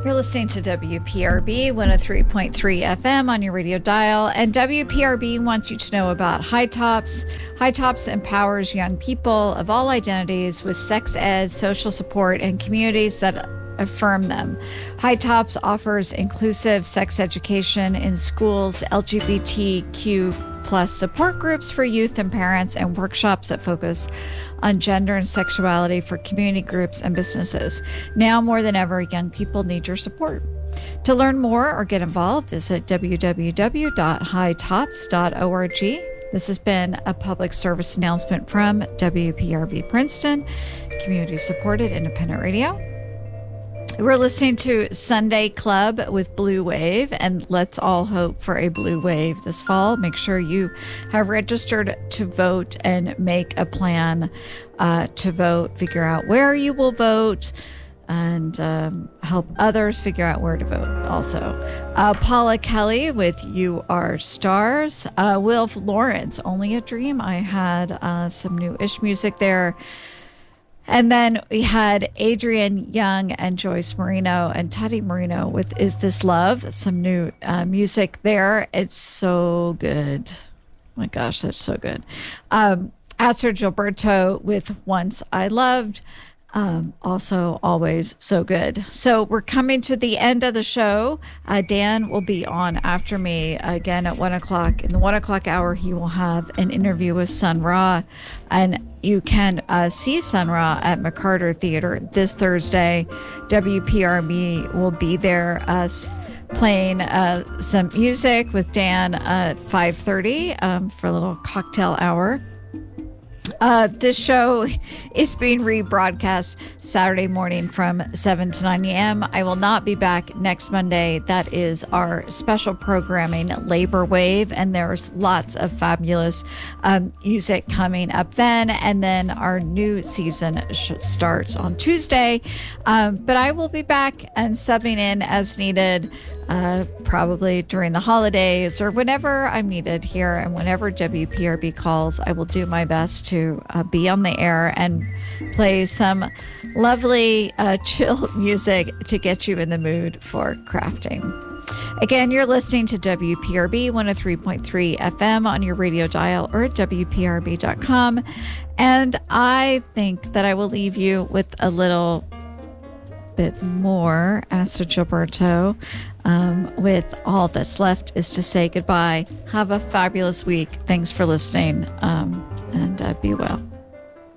You're listening to WPRB 103.3 FM on your radio dial, and WPRB wants you to know about High Tops. High Tops empowers young people of all identities with sex ed, social support, and communities that affirm them. High Tops offers inclusive sex education in schools, LGBTQ plus support groups for youth and parents, and workshops that focus on gender and sexuality for community groups and businesses. Now more than ever, young people need your support. To learn more or get involved, visit www.hightops.org. This has been a public service announcement from WPRB Princeton, community-supported independent radio. We're listening to Sunday Club with Blue Wave, and let's all hope for a blue wave this fall. Make sure you have registered to vote and make a plan to vote. Figure out where you will vote and help others figure out where to vote also. Paula Kelly with You Are Stars. Wilf Lawrence, Only a Dream. I had some new-ish music there. And then we had Adrian Young and Joyce Marino and Teddy Marino with Is This Love? Some new music there. It's so good. Oh my gosh, that's so good. Aster Gilberto with Once I Loved. Also always so good. So we're coming to the end of the show. Dan will be on after me again at 1 o'clock. In the 1 o'clock hour, he will have an interview with Sun Ra. And you can see Sun Ra at McCarter Theater this Thursday. WPRB will be there, us playing some music with Dan at 5:30 for a little cocktail hour. This show is being rebroadcast Saturday morning from 7 to 9 a.m. I will not be back next Monday. That is our special programming, Labor Wave, and there's lots of fabulous music coming up then. And then our new season starts on Tuesday. But I will be back and subbing in as needed, probably during the holidays or whenever I'm needed here. And whenever WPRB calls, I will do my best to be on the air and play some lovely chill music to get you in the mood for crafting. Again, you're listening to WPRB 103.3 FM on your radio dial or at WPRB.com. And I think that I will leave you with a little bit more Aster Gilberto with All That's Left Is to Say Goodbye. Have a fabulous week. Thanks for listening, and be well.